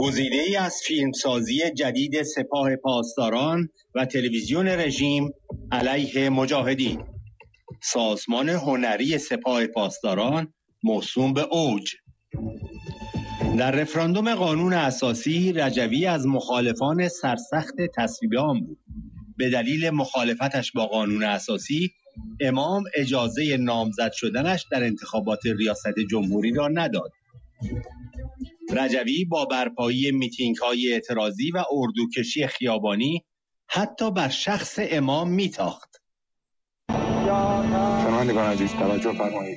گزیده‌ای از فیلمسازی جدید سپاه پاسداران و تلویزیون رژیم علیه مجاهدین. سازمان هنری سپاه پاسداران موسوم به اوج. در رفراندوم قانون اساسی رجوی از مخالفان سرسخت تصویب آن بود. به دلیل مخالفتش با قانون اساسی امام اجازه نامزد شدنش در انتخابات ریاست جمهوری را نداد. رجوی با برپایی میتینگ‌های اعتراضی و اردوکشی خیابانی حتی بر شخص امام میتاخت. شنوندگان عزیز توجه فرمایید.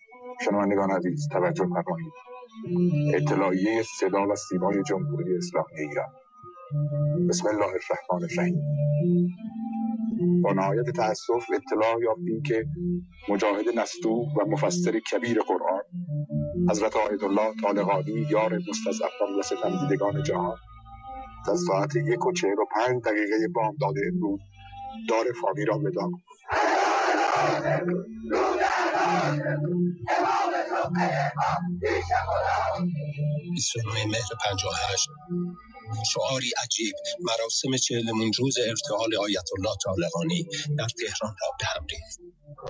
اطلاعیه صدا و سیمای جمهوری اسلامی ایران. بسم الله الرحمن الرحیم. با نهایت تأسف اطلاع یافتیم که مجاهد نستوه و مفسر کبیر قرآن حضرت آیت‌الله طالقانی یار مستضعفان و ستمدیدگان جهان از ساعت 1:45 بامداد امروز دار فانی را وداع گفت. 29 مهر 58 شعاری عجیب مراسم 40مین روز ارتحال آیت الله طالقانی در تهران را به هم ریخت.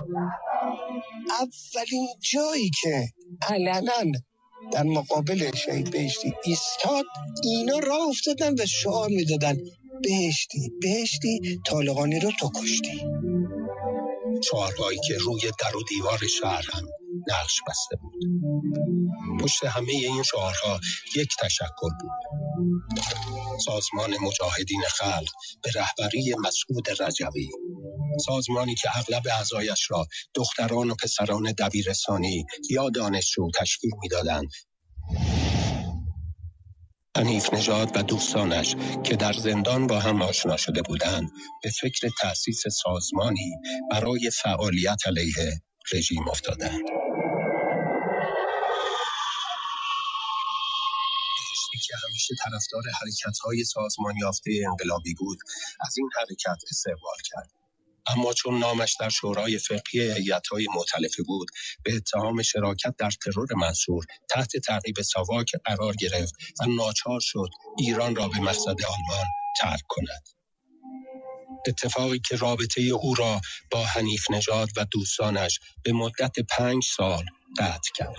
اولین جایی که علنا در مقابل شهید بهشتی ایستاد، اینا راه افتادن و شعار میدادن بهشتی طالقانی رو تو کشتی. شعارهایی که روی در و دیوار شهر هم نقش بسته بود. پشت همه این شعارها یک تشکر بود: سازمان مجاهدین خلق به رهبری مسعود رجوی، سازمانی که اغلب اعضایش را دختران و پسران دبیرستانی یا دانشجو تشکیل می‌دادند. حنیف نژاد و دوستانش که در زندان با هم آشنا شده بودند به فکر تأسیس سازمانی برای فعالیت علیه رژیم افتادند. بهشتی که همیشه طرفدار حرکت‌های سازمان یافته انقلابی بود، از این حرکت استقبال کرد. اما چون نامش در شورای فقهی هیئت‌های مؤتلفه بود، به اتهام شراکت در ترور منصور تحت تعقیب ساواک قرار گرفت و ناچار شد ایران را به مقصد آلمان ترک کند. اتفاقی که رابطه او را با حنیف نژاد و دوستانش به مدت 5 سال قطع کرد.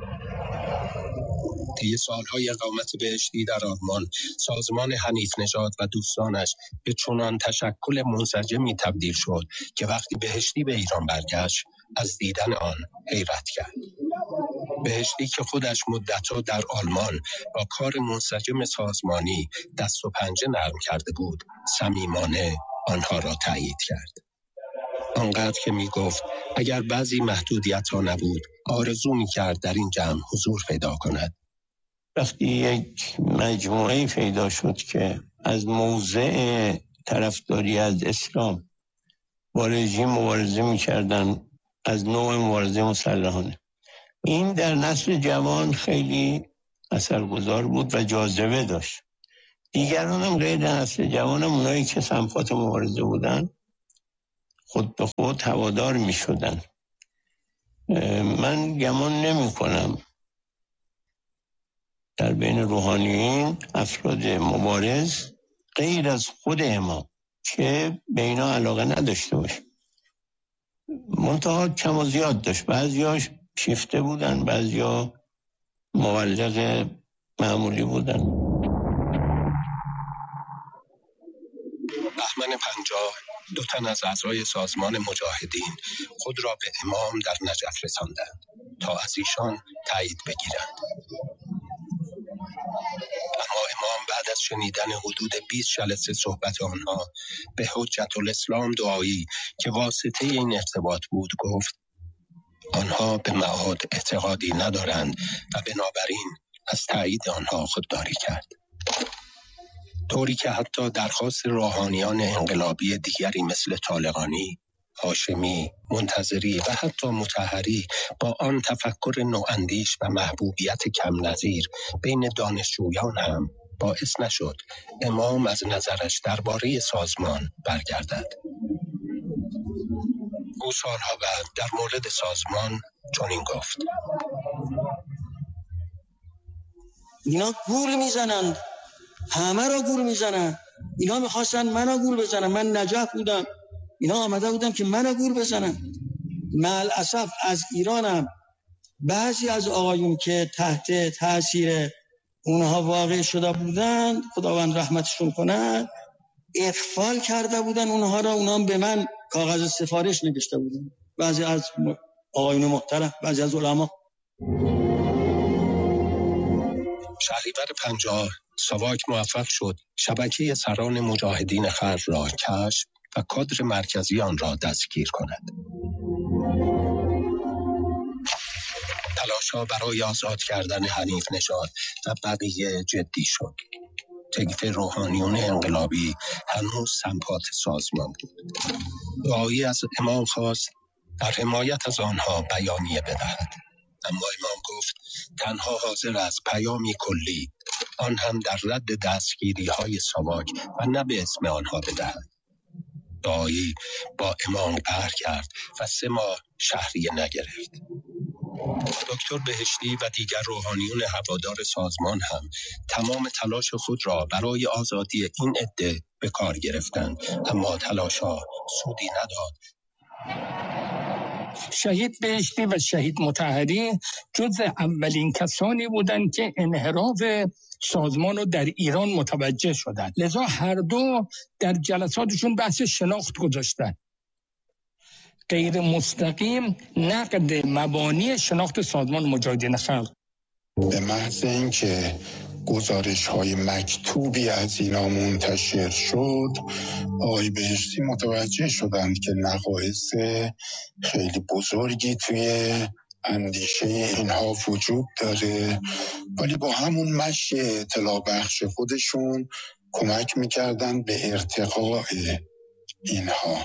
طی سالهای اقامت بهشتی در آلمان، سازمان حنیف نژاد و دوستانش به چنان تشکل منسجمی تبدیل شد که وقتی بهشتی به ایران برگشت، از دیدن آن حیرت کرد. بهشتی که خودش مدت‌ها در آلمان با کار منسجم سازمانی دست و پنجه نرم کرده بود، صمیمانه آنها را تایید کرد. آنقدر که می گفت اگر بعضی محدودیت‌ها نبود، آرزو می‌کرد در این جمع حضور پیدا کند. وقتی یک مجموعه پیدا شد که از موضع طرفداری از اسلام با رژیم مبارزه می‌کردن، از نوع مبارزه مسلحانه، این در نسل جوان خیلی اثرگذار بود و جاذبه داشت. دیگران هم غیر نسل جوان هم اونایی که صنفات مبارزه بودن خود به خود هوادار می شدن. من گمان نمی کنم در بین روحانیین افراد مبارز غیر از خود امام که به اینا علاقه نداشته باشه. منتها کم و زیاد داشت. بعضیاش شیفته بودن، بعضیا مبلغ معمولی بودن. بهمن 50 2 تن از اعضای سازمان مجاهدین خود را به امام در نجف رساندند تا از ایشان تایید بگیرند. اما امام بعد از شنیدن حدود 20 جلسه صحبت آنها به حجت الاسلام دعایی که واسطه این ارتباط بود گفت: آنها به معاد اعتقادی ندارند و بنابراین از تایید آنها خودداری کرد. طوری که حتی درخواست روحانیان انقلابی دیگری مثل طالقانی، هاشمی، منتظری و حتی مطهری با آن تفکر نواندیش و محبوبیت کم نظیر بین دانشجویان هم باعث نشد امام از نظرش درباره سازمان برگردد. او سالها بعد در مورد سازمان چنین گفت: اینا گول میزنند، همه را گول میزنند. اینا میخواستن منو گول بزنن، من نجف بودم، اینا آمده بودن که منو گول بزنن. ملعصف از ایرانم بعضی از آقایون که تحت تاثیر اونها واقع شده بودن، خداوند رحمتشون کنه، اغفال کرده بودن اونها را. اونها به من کاغذ سفارش نوشته بودن، بعضی از آقایون محترم، بعضی از علما. شهریور 50 ساواک موفق شد شبکه سران مجاهدین خلق را کشف و کادر مرکزی آن را دستگیر کند. تلاش‌ها برای آزاد کردن حنیف نژاد و بقیه جدی شد. طیف روحانیون انقلابی هنوز سمپات سازمان بود. داعی از امام خواست در حمایت از آنها بیانیه بدهد، اما امام گفت تنها حاضر از پیامی کلی، آن هم در رد دستگیری‌های ساواک و نه به اسم آنها بدهد. داعی با امام قهر کرد و 3 ماه شهریه نگرفت. دکتر بهشتی و دیگر روحانیون هوادار سازمان هم تمام تلاش خود را برای آزادی این عده به کار گرفتند، اما تلاش‌ها سودی نداد. شهید بهشتی و شهید مطهری جزء اولین کسانی بودند که انحراف سازمان رو در ایران متوجه شدند. لذا هر دو در جلساتشون بحث شناخت گذاشتند. غیر مستقیم نقد مبانی شناخت سازمان مجاهدین خلق. به محض اینکه گزارش‌های مکتوبی از اینا منتشر شد، آقای بهشتی متوجه شدند که نقایص خیلی بزرگی توی اندیشه اینها وجود داره، ولی با همون مشی اطلاع بخش خودشون کمک میکردن به ارتقاء اینها.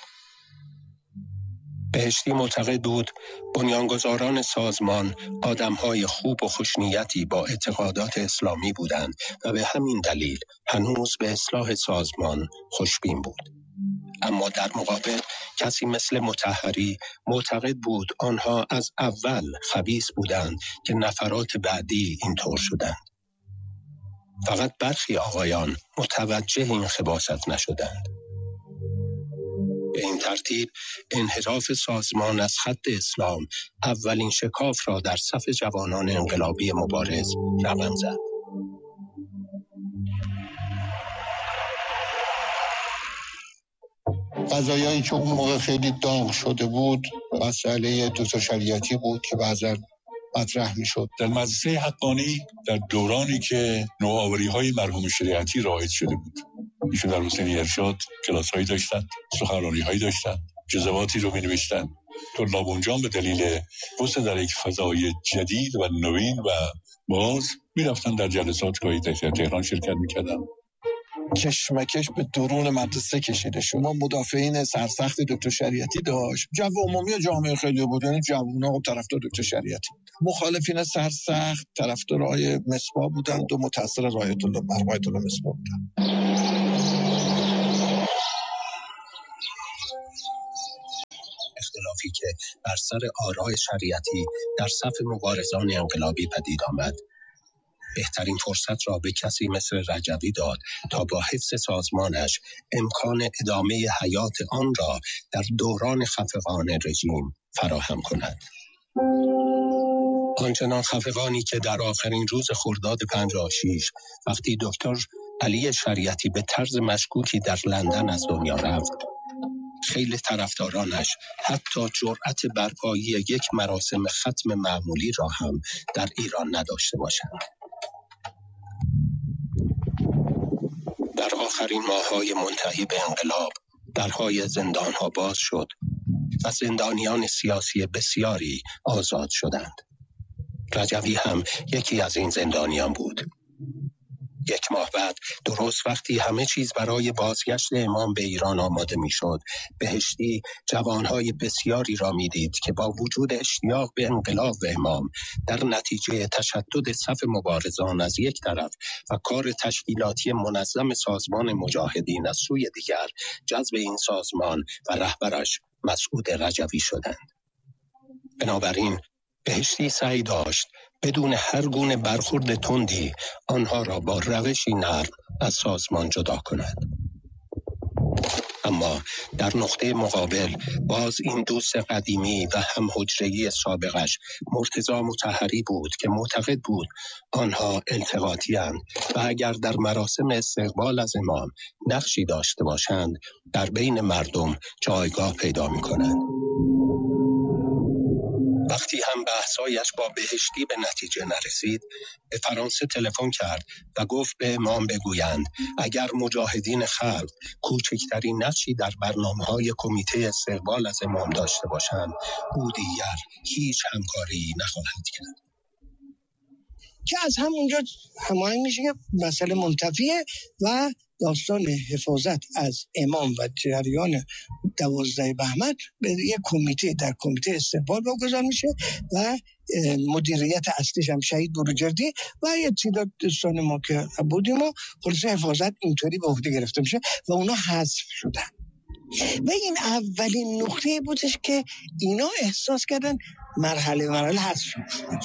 بهشتی معتقد بود بنیانگذاران سازمان آدم‌های خوب و خوشنیتی با اعتقادات اسلامی بودند و به همین دلیل هنوز به اصلاح سازمان خوشبین بود. اما در مقابل کسی مثل مطهری معتقد بود آنها از اول خبیث بودند که نفرات بعدی اینطور شدند. فقط برخی آقایان متوجه این خباثت نشدند. به این ترتیب انحراف سازمان از خط اسلام اولین شکاف را در صف جوانان انقلابی مبارز رقم زد. قضایایی که اون موقع خیلی داغ شده بود، مسئله دکتر شریعتی بود که بعضا مطرح میشد. در مدرسه حقانی در دورانی که نوآوری‌های مرحوم شریعتی رایج شده بود، ایشون در حسینی ارشاد کلاس‌هایی داشتن، سخنرانی‌هایی داشتن، جزواتی رو می‌نوشتن. طلاب اونجا به دلیل وسط در یک فضای جدید و نوین و باز می‌رفتن در جلسات گاهی در تهران شرکت می‌کردن. کشمکش به درون مدرسه کشیده شد. ما مدافعین سرسخت دکتر شریعتی داشت، جو عمومی جامعه خیلی بود، یعنی جوونا طرفدار دکتر شریعتی، مخالفین سرسخت طرفدار آقای مصباح بودند و متأثر رایت الله مصباح بودند. اختلافی که بر سر آراء شریعتی در صف مبارزان انقلابی پدید آمد، بهترین فرصت را به کسی مثل رجوی داد تا با حفظ سازمانش امکان ادامه حیات آن را در دوران خفقان رژیم فراهم کند. آنچنان خفقانی که در آخرین روز خرداد 56 وقتی دکتر علی شریعتی به طرز مشکوکی در لندن از دنیا رفت، خیلی طرفدارانش حتی جرأت برپایی یک مراسم ختم معمولی را هم در ایران نداشته باشند. در آخرین ماه‌های منتهی به انقلاب درهای زندان‌ها باز شد و زندانیان سیاسی بسیاری آزاد شدند. رجوی هم یکی از این زندانیان بود. 1 ماه بعد، درست وقتی همه چیز برای بازگشت امام به ایران آماده می‌شد، بهشتی جوانهای بسیاری را می‌دید که با وجود اشتیاق به انقلاب امام در نتیجه تشدد صف مبارزان از یک طرف و کار تشکیلاتی منظم سازمان مجاهدین از سوی دیگر، جذب این سازمان و رهبرش مسعود رجوی شدند. بنابراین بهشتی سعی داشت بدون هر گونه برخورد تندی آنها را با روشی نرم از سازمان جدا کند. اما در نقطه مقابل باز این دوست قدیمی و هم حجره‌ای سابقش مرتضی مطهری بود که معتقد بود آنها التقاطی‌اند و اگر در مراسم استقبال از امام نقشی داشته باشند در بین مردم جایگاه پیدا می‌کنند. وقتی هم بحثایش با بهشتی به نتیجه نرسید، به فرانسه تلفن کرد و گفت به امام بگویند اگر مجاهدین خلق کوچکترین نقشی در برنامه‌های کمیته استقبال از امام داشته باشند، او دیگر هیچ همکاری نخواهد کرد. که از همونجا هماهنگ میشه که مسئله منتفیه و داستان حفاظت از امام و جریان 12 بهمن به یک کمیته در کمیته استقبال واگذار میشه و مدیریت اصلیش هم شهید بروجردی و یه تعداد دوستان ما که بودیم و خلاصه حفاظت اینطوری به عهده گرفته میشه و اونا حذف شدن. و این اولین نقطه بودش که اینا احساس کردن مرحله حذف شد.